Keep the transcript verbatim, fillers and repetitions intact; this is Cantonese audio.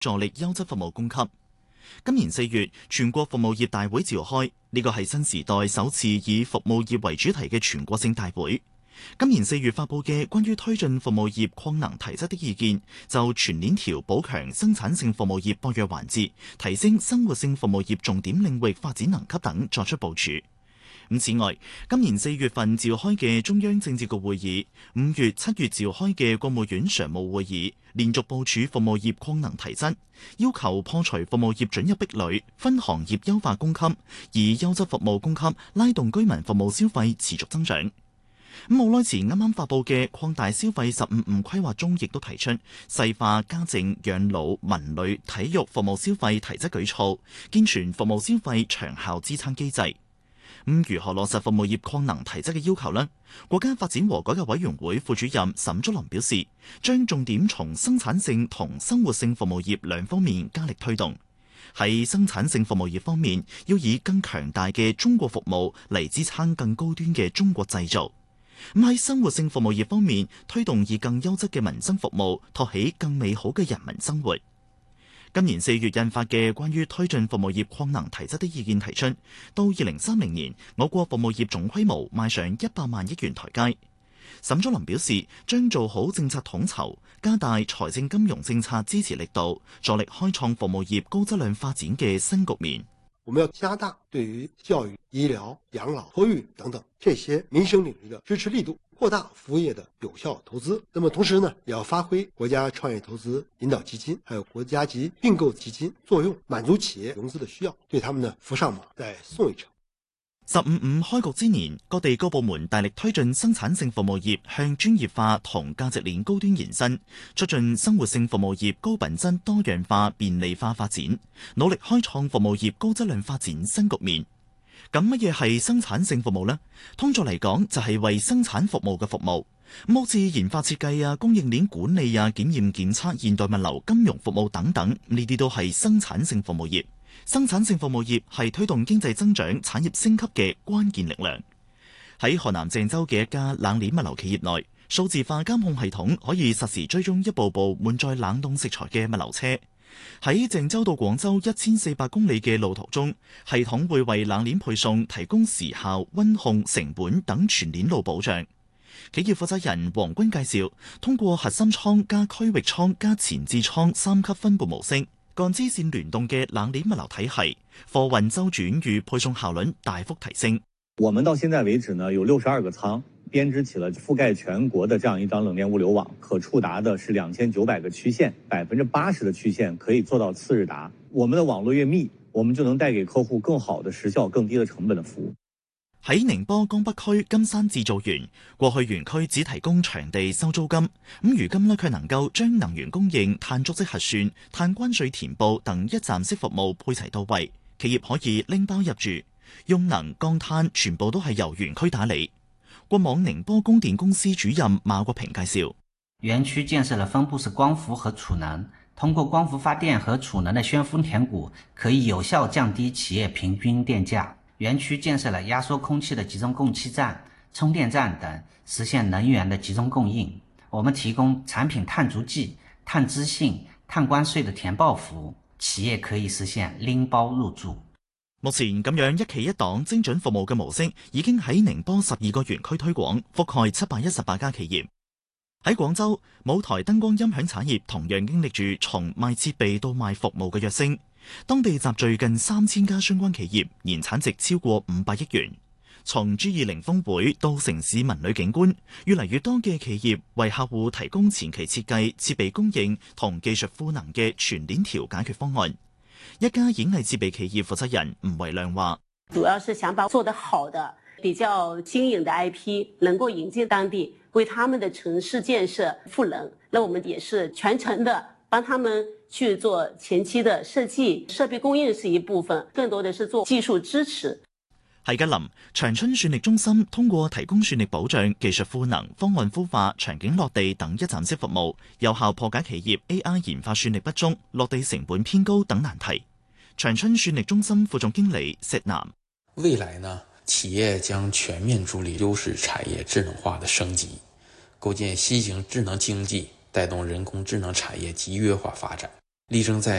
助力優質服務供給。今年四月，全國服務業大會召開，呢個係新時代首次以服務業為主題嘅全國性大會。今年四月發布嘅關於推進服務業擴能提質的意見，就全鏈條補強生產性服務業薄弱環節，提升生活性服務業重點領域發展能級等作出部署。咁此外，今年四月份召開嘅中央政治局會議，五月、七月召開嘅國務院常務會議，連續部署服務業擴能提質，要求破除服務業准入壁壘，分行業優化供給，以優質服務供給拉動居民服務消費持續增長。咁冇耐前啱啱發布嘅擴大消費十五五規劃中，亦都提出細化家政、養老、文旅、體育服務消費提質舉措，健全服務消費長效支撐機制。咁如何落實服務業擴能提質嘅要求呢？國家發展和改革委員會副主任沈竹林表示，將重點從生產性同生活性服務業兩方面加力推動。喺生產性服務業方面，要以更強大嘅中國服務嚟支撐更高端嘅中國製造。咁喺生活性服務業方面，推動以更優質嘅民生服務托起更美好嘅人民生活。今年四月印發嘅關於推進服務業擴能提質的意見提出，到二零三零年，我國服務業總規模邁上一百萬億元台階。沈竹林表示，將做好政策統籌，加大財政金融政策支持力度，助力開創服務業高質量發展嘅新局面。 我們要加大對於教育、醫療、養老、托育等等這些民生領域的支持力度，擴大服務業的有效投資。那麼同時呢，也要發揮國家創業投資引導基金還有國家級併購基金作用，滿足企業融資的需要，對他們呢扶上馬，再送一程。 十五五開局之年，各地各部門大力推進生產性服務業向專業化同價值鏈高端延伸，促進生活性服務業高品質多樣化便利化發展，努力開創服務業高質量發展新局面。咁乜嘢係生產性服務呢？通俗嚟講，就係為生產服務嘅服務，好似研發設計啊、供應鏈管理啊、檢驗檢測、現代物流、金融服務等等，呢啲都係生產性服務業。生產性服務業係推動經濟增長、產業升級嘅關鍵力量。喺河南鄭州嘅一家冷鏈物流企業內，數字化監控系統可以實時追蹤一部部滿載冷凍食材嘅物流車。喺鄭州到廣州一千四百公里嘅路途中，系統會為冷鏈配送提供時效、溫控、成本等全鏈路保障。企業負責人黃軍介紹，通過核心倉加區域倉加前置倉三級分佈模式，幹支線聯動嘅冷鏈物流體系，貨運周轉與配送效率大幅提升。 我們到現在為止呢，有六十二個倉，編織起了覆蓋全國的這樣一張冷鏈物流網，可觸達的是兩千九百個區縣，百分之八十的區縣可以做到次日達。我們的網絡越密，我們就能帶給客戶更好的時效、更低的成本的服務。 喺寧波江北區金山製造園，過去園區只提供場地收租金，咁如今呢，佢能夠將能源供應、碳足跡核算、碳關稅填報等一站式服務配齊到位，企業可以拎包入住，用能、降碳全部都係由園區打理。過往寧波供電公司主任馬國平介紹， 園區建設了分布式光伏和儲能，通過光伏發電和儲能的宣封填谷，可以有效降低企業平均電價。園區建設了壓縮空氣的集中供氣站、充電站等，實現能源的集中供應。我們提供產品碳足跡、碳資訊、碳關稅的填報服務，企業可以實現拎包入住。 目前咁樣一企一檔精準服務嘅模式已經喺寧波十二個園區推廣，覆蓋七百一十八家企業。喺廣州，舞台燈光音響產業同樣經歷住從賣設備到賣服務嘅躍升。當地集聚近三千家相關企業，年產值超過五百億元。從 G 二十 峰會到城市文旅景觀，越嚟越多嘅企業為客戶提供前期設計、設備供應同技術賦能嘅全鏈條解決方案。一家演藝設備企業負責人吳維亮話： 主要是想把做得好的、比較新穎的 I P 能夠引進當地，為他們的城市建設賦能。那我們也是全程的幫他們去做前期的設計，設備供應是一部分，更多的是做技術支持。 喺吉林長春算力中心，通過提供算力保障、技術賦能、方案孵化、場景落地等一站式服務，有效破解企業 A I 研發算力不足、落地成本偏高等難題。長春算力中心副總經理石南： 未來呢，企業將全面助力優勢產業智能化的升級，構建新型智能經濟，帶動人工智能產業集約化發展。 力争在